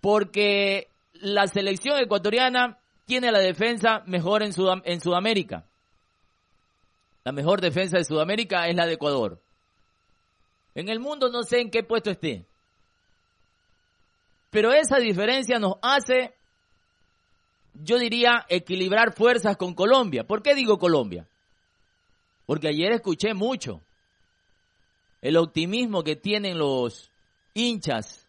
porque la selección ecuatoriana tiene la defensa mejor en Sudamérica. La mejor defensa de Sudamérica es la de Ecuador. En el mundo no sé en qué puesto esté. Pero esa diferencia nos hace, yo diría, equilibrar fuerzas con Colombia. ¿Por qué digo Colombia? Porque ayer escuché mucho el optimismo que tienen los hinchas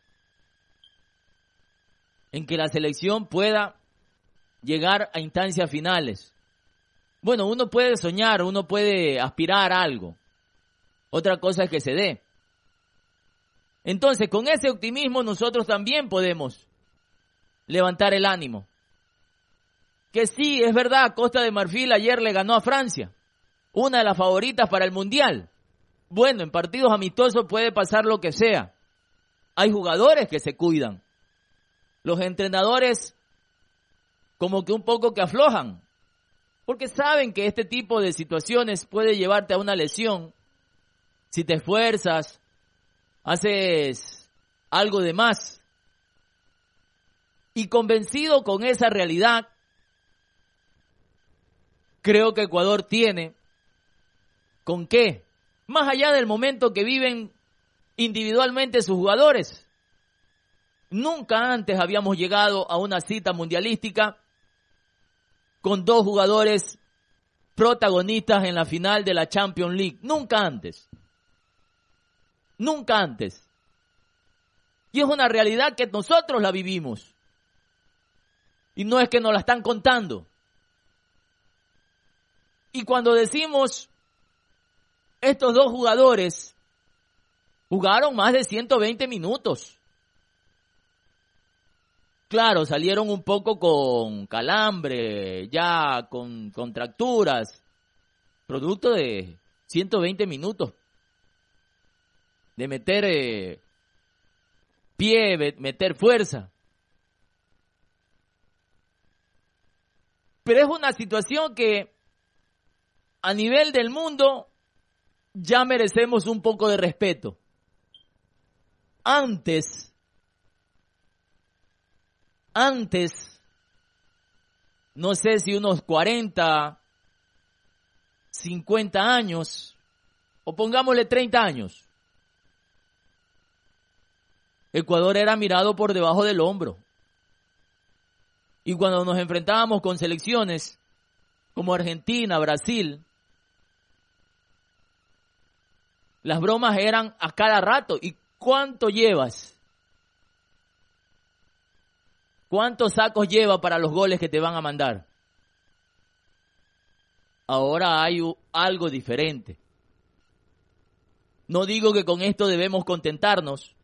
en que la selección pueda llegar a instancias finales. Bueno, uno puede soñar, uno puede aspirar a algo. Otra cosa es que se dé. Entonces, con ese optimismo nosotros también podemos levantar el ánimo. Que sí, es verdad, Costa de Marfil ayer le ganó a Francia, una de las favoritas para el Mundial. Bueno, en partidos amistosos puede pasar lo que sea. Hay jugadores que se cuidan. Los entrenadores como que un poco que aflojan, porque saben que este tipo de situaciones puede llevarte a una lesión. Si te esfuerzas, haces algo de más. Y convencido con esa realidad, creo que Ecuador tiene con qué, más allá del momento que viven individualmente sus jugadores. Nunca antes habíamos llegado a una cita mundialística con dos jugadores protagonistas en la final de la Champions League. Nunca antes. Nunca antes. Y es una realidad que nosotros la vivimos. Y no es que nos la están contando. Y cuando decimos, estos dos jugadores jugaron más de 120 minutos. Claro, salieron un poco con calambre, ya con contracturas, producto de 120 minutos. De meter pie, meter fuerza. Pero es una situación que a nivel del mundo ya merecemos un poco de respeto. Antes, no sé si unos 40, 50 años, o pongámosle 30 años, Ecuador era mirado por debajo del hombro. Y cuando nos enfrentábamos con selecciones como Argentina, Brasil, las bromas eran a cada rato. ¿Y cuánto llevas? ¿Cuántos sacos lleva para los goles que te van a mandar? Ahora hay algo diferente. No digo que con esto debemos contentarnos,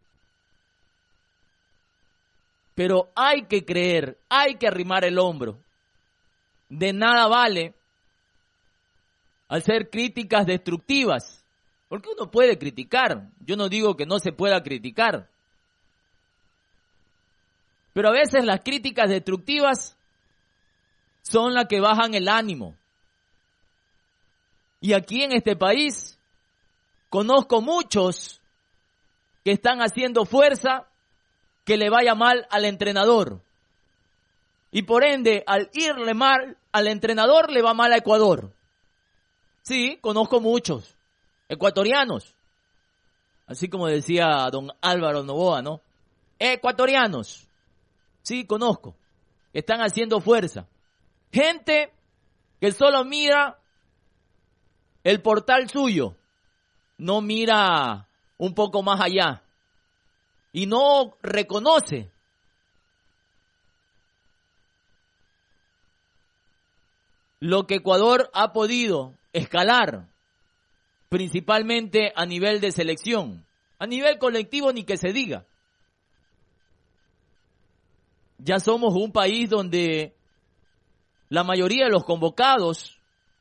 pero hay que creer, hay que arrimar el hombro. De nada vale hacer críticas destructivas, porque uno puede criticar. Yo no digo que no se pueda criticar. Pero a veces las críticas destructivas son las que bajan el ánimo. Y aquí en este país conozco muchos que están haciendo fuerza que le vaya mal al entrenador. Y por ende, al irle mal al entrenador, le va mal a Ecuador. Sí, conozco muchos ecuatorianos. Así como decía don Álvaro Noboa, ¿no? Ecuatorianos. Sí, conozco. Están haciendo fuerza. Gente que solo mira el portal suyo. No mira un poco más allá. Y no reconoce lo que Ecuador ha podido escalar, principalmente a nivel de selección. A nivel colectivo ni que se diga. Ya somos un país donde la mayoría de los convocados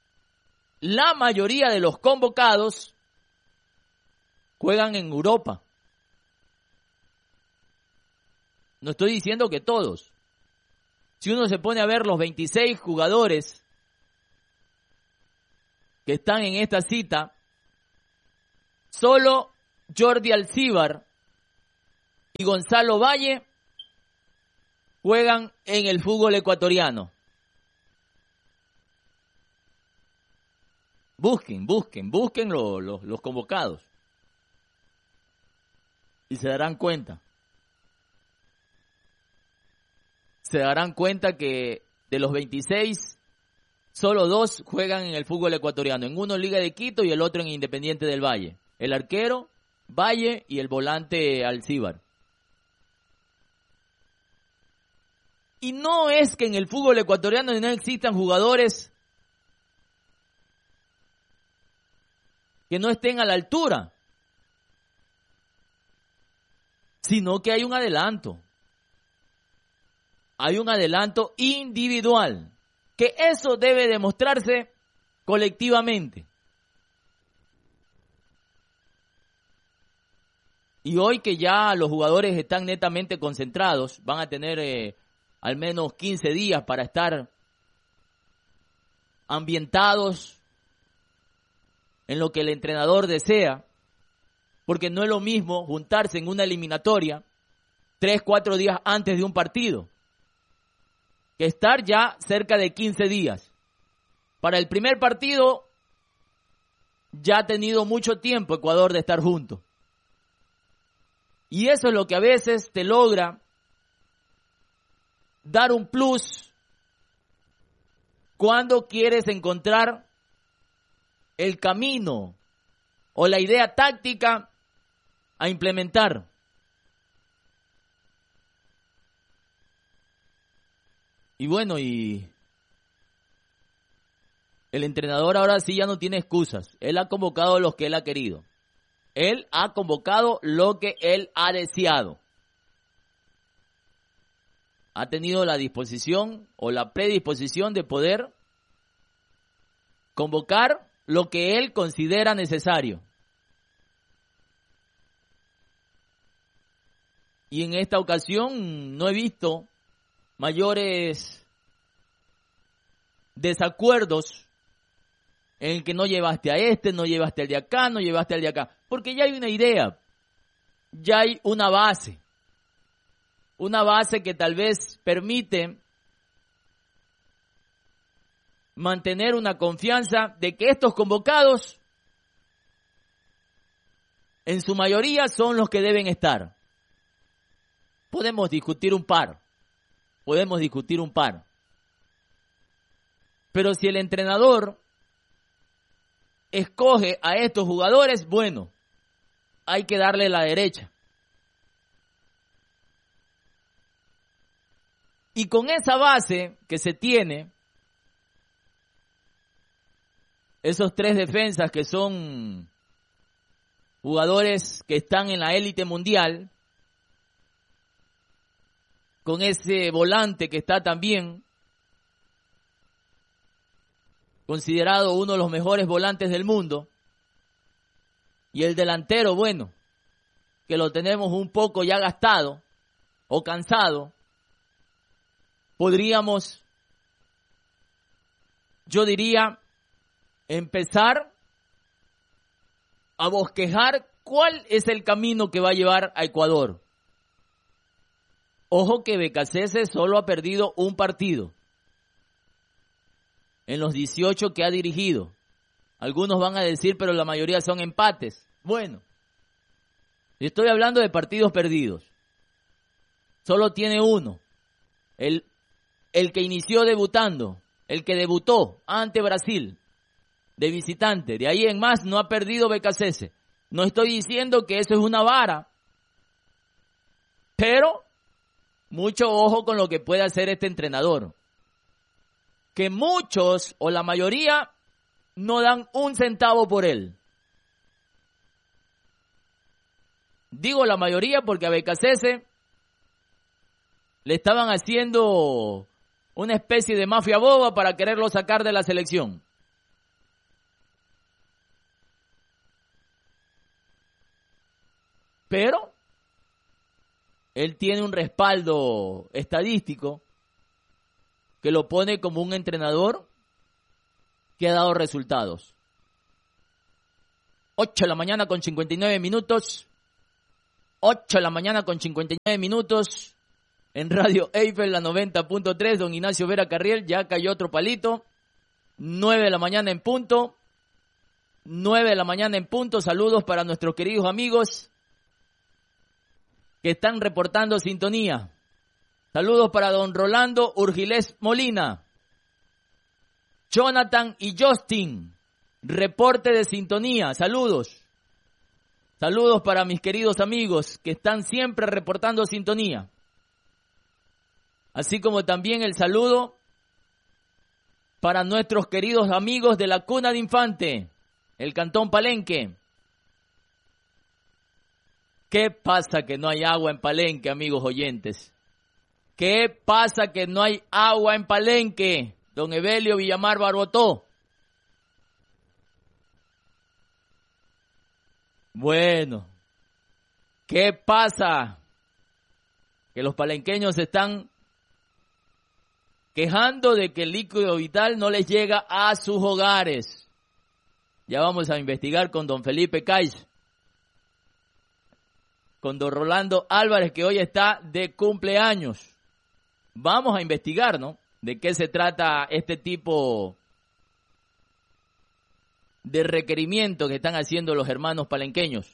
juegan en Europa. No estoy diciendo que todos. Si uno se pone a ver los 26 jugadores que están en esta cita, solo Jordi Alcíbar y Gonzalo Valle juegan en el fútbol ecuatoriano. Busquen los convocados. Y se darán cuenta. Se darán cuenta que de los 26, solo 2 juegan en el fútbol ecuatoriano. En uno Liga de Quito y el otro en Independiente del Valle. El arquero, Valle, y el volante, Alcíbar. Y no es que en el fútbol ecuatoriano no existan jugadores que no estén a la altura, sino que hay un adelanto. Hay un adelanto individual, que eso debe demostrarse colectivamente. Y hoy que ya los jugadores están netamente concentrados, van a tener al menos 15 días para estar ambientados en lo que el entrenador desea, porque no es lo mismo juntarse en una eliminatoria 3-4 días antes de un partido, que estar ya cerca de 15 días. Para el primer partido ya ha tenido mucho tiempo Ecuador de estar juntos. Y eso es lo que a veces te logra dar un plus cuando quieres encontrar el camino o la idea táctica a implementar. Y bueno, y el entrenador ahora sí ya no tiene excusas. Él ha convocado los que él ha querido. Él ha convocado lo que él ha deseado. Ha tenido la disposición o la predisposición de poder convocar lo que él considera necesario. Y en esta ocasión no he visto mayores desacuerdos en el que no llevaste a este, no llevaste al de acá, no llevaste al de acá. Porque ya hay una idea, ya hay una base que tal vez permite mantener una confianza de que estos convocados en su mayoría son los que deben estar. Podemos discutir un par. Pero si el entrenador escoge a estos jugadores, bueno, hay que darle la derecha. Y con esa base que se tiene, esos 3 defensas que son jugadores que están en la élite mundial, con ese volante que está también considerado uno de los mejores volantes del mundo, y el delantero, bueno, que lo tenemos un poco ya gastado o cansado, podríamos, yo diría, empezar a bosquejar cuál es el camino que va a llevar a Ecuador. Ojo que Becasese solo ha perdido un partido en los 18 que ha dirigido. Algunos van a decir, pero la mayoría son empates. Bueno, estoy hablando de partidos perdidos. Solo tiene uno. El que inició debutando, el que debutó ante Brasil, de visitante. De ahí en más no ha perdido Becasese. No estoy diciendo que eso es una vara, pero mucho ojo con lo que puede hacer este entrenador. Que muchos o la mayoría no dan un centavo por él. Digo la mayoría porque a Becasese le estaban haciendo una especie de mafia boba para quererlo sacar de la selección. Pero él tiene un respaldo estadístico que lo pone como un entrenador que ha dado resultados. 8 de la mañana con 59 minutos. 8 de la mañana con 59 minutos. en Radio Eiffel, la 90.3, don Ignacio Vera Carriel, ya cayó otro palito, 9 de la mañana en punto, 9 de la mañana en punto, saludos para nuestros queridos amigos que están reportando sintonía, saludos para don Rolando Urgilés Molina, Jonathan y Justin, reporte de sintonía, saludos. Saludos para mis queridos amigos que están siempre reportando sintonía. Así como también el saludo para nuestros queridos amigos de la Cuna de Infante, el Cantón Palenque. ¿Qué pasa que no hay agua en Palenque, amigos oyentes? ¿Qué pasa que no hay agua en Palenque? Don Evelio Villamar Barbotó. Bueno, ¿qué pasa? Que los palenqueños se están quejando de que el líquido vital no les llega a sus hogares. Ya vamos a investigar con don Felipe Cais, con don Rolando Álvarez, que hoy está de cumpleaños. Vamos a investigar, ¿no? De qué se trata este tipo de requerimiento que están haciendo los hermanos palenqueños.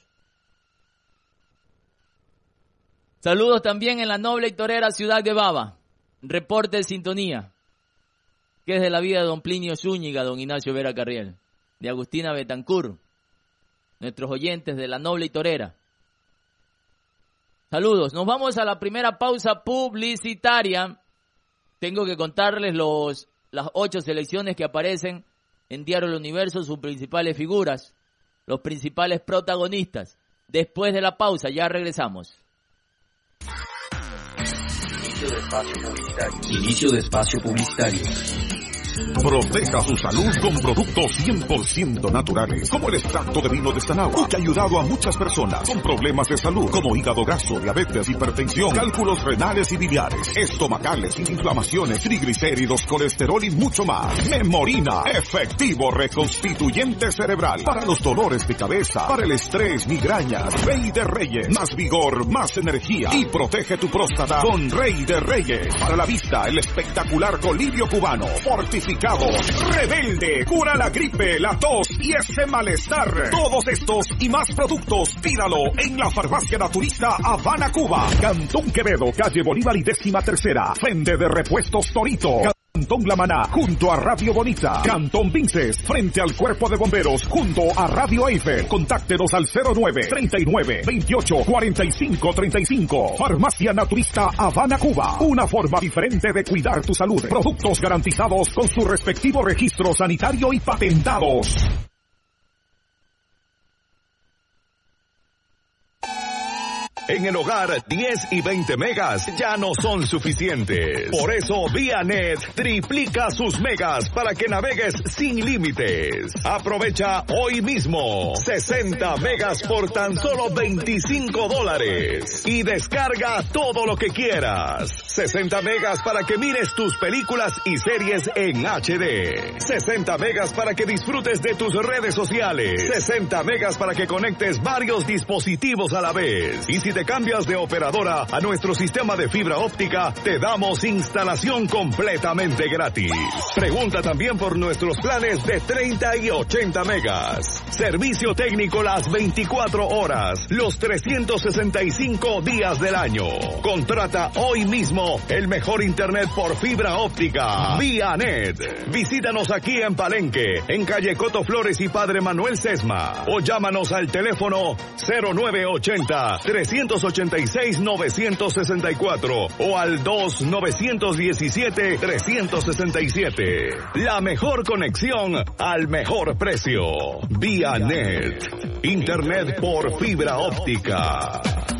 Saludos también en la noble y torera ciudad de Baba. Reporte de sintonía, que es de la vida de don Plinio Zúñiga, don Ignacio Vera Carriel, de Agustina Betancur, nuestros oyentes de la noble y torera. Saludos. Nos vamos a la primera pausa publicitaria. Tengo que contarles las 8 selecciones que aparecen en Diario El Universo, sus principales figuras, los principales protagonistas. Después de la pausa, ya regresamos. Inicio de espacio publicitario. Proteja su salud con productos 100% naturales, como el extracto de vino de Sanagua, que ha ayudado a muchas personas con problemas de salud, como hígado graso, diabetes, hipertensión, cálculos renales y biliares, estomacales, inflamaciones, triglicéridos, colesterol y mucho más. Memorina, efectivo reconstituyente cerebral, para los dolores de cabeza, para el estrés, migrañas. Rey de Reyes, más vigor, más energía, y protege tu próstata con Rey de Reyes. Para la vista, el espectacular colirio cubano, fortificado, rebelde, cura la gripe, la tos y ese malestar. Todos estos y más productos, pídalo en la Farmacia Naturista Habana, Cuba. Cantón Quevedo, calle Bolívar y 13ª, frente de Repuestos Torito. Cantón La Maná, junto a Radio Bonita. Cantón Vinces, frente al Cuerpo de Bomberos, junto a Radio Eiffel. Contáctenos al 09-39-28-45-35. Farmacia Naturista Habana, Cuba. Una forma diferente de cuidar tu salud. Productos garantizados con su respectivo registro sanitario y patentados. En el hogar, 10 y 20 megas ya no son suficientes. Por eso, ViaNet triplica sus megas para que navegues sin límites. Aprovecha hoy mismo 60 megas por tan solo $25 y descarga todo lo que quieras. 60 megas para que mires tus películas y series en HD. 60 megas para que disfrutes de tus redes sociales. 60 megas para que conectes varios dispositivos a la vez. Y si te cambias de operadora a nuestro sistema de fibra óptica, te damos instalación completamente gratis. Pregunta también por nuestros planes de 30 y 80 megas. Servicio técnico las 24 horas, los 365 días del año. Contrata hoy mismo el mejor internet por fibra óptica. ViaNet. Visítanos aquí en Palenque, en calle Coto Flores y Padre Manuel Sesma. O llámanos al teléfono 0980-386-964 o al 2-917-367. La mejor conexión al mejor precio. ViaNet. Internet por fibra óptica.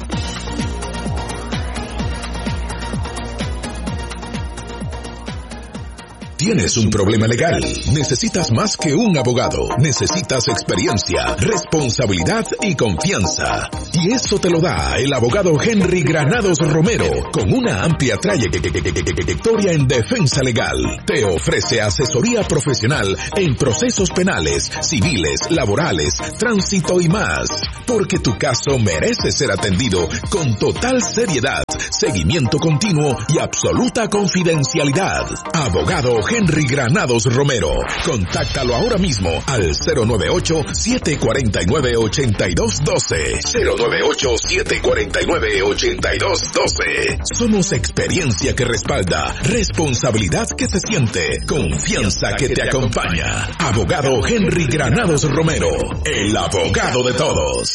Tienes un problema legal, necesitas más que un abogado, necesitas experiencia, responsabilidad y confianza. Y eso te lo da el abogado Henry Granados Romero, con una amplia trayectoria en defensa legal. Te ofrece asesoría profesional en procesos penales, civiles, laborales, tránsito y más. Porque tu caso merece ser atendido con total seriedad, seguimiento continuo y absoluta confidencialidad. Abogado Henry Granados Romero. Contáctalo ahora mismo al 098-749-8212. 098-749-8212. Somos experiencia que respalda, responsabilidad que se siente, confianza que te acompaña. Abogado Henry Granados Romero, el abogado de todos.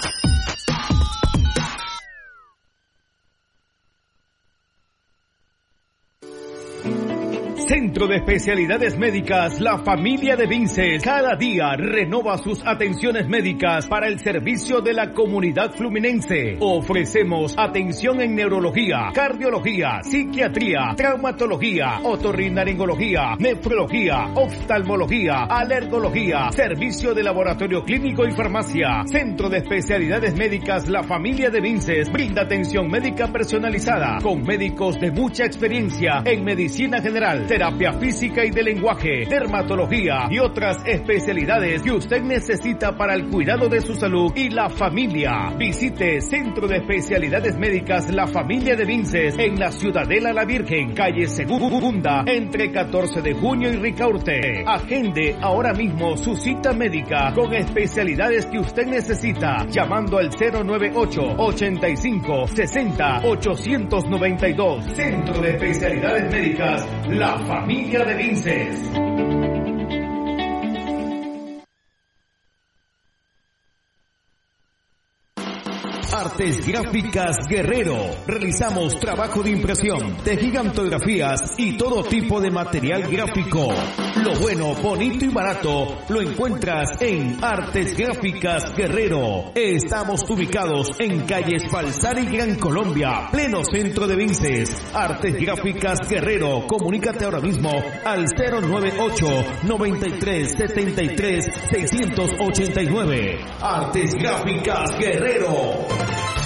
Centro de Especialidades Médicas La Familia de Vinces cada día renova sus atenciones médicas para el servicio de la comunidad fluminense. Ofrecemos atención en neurología, cardiología, psiquiatría, traumatología, otorrinolaringología, nefrología, oftalmología, alergología, servicio de laboratorio clínico y farmacia. Centro de Especialidades Médicas La Familia de Vinces brinda atención médica personalizada con médicos de mucha experiencia en medicina general, terapia física y de lenguaje, dermatología y otras especialidades que usted necesita para el cuidado de su salud y la familia. Visite Centro de Especialidades Médicas La Familia de Vinces en la Ciudadela La Virgen, calle Segunda, entre 14 de junio y Ricaurte. Agende ahora mismo su cita médica con especialidades que usted necesita llamando al 098-85-60-892. Centro de Especialidades Médicas La Familia de Vinces. Artes Gráficas Guerrero. Realizamos trabajo de impresión, de gigantografías y todo tipo de material gráfico. Lo bueno, bonito y barato lo encuentras en Artes Gráficas Guerrero. Estamos ubicados en calle Espalsar y Gran Colombia, pleno centro de Vinces. Artes Gráficas Guerrero. Comunícate ahora mismo al 098-9373-689. Artes Gráficas Guerrero.